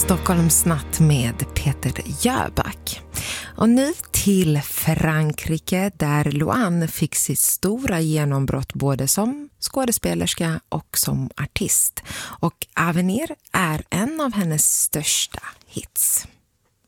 Stockholmsnatt med Peter Jöback. Och nu till Frankrike där Louane fick sitt stora genombrott både som skådespelerska och som artist. Och Avenir är en av hennes största hits.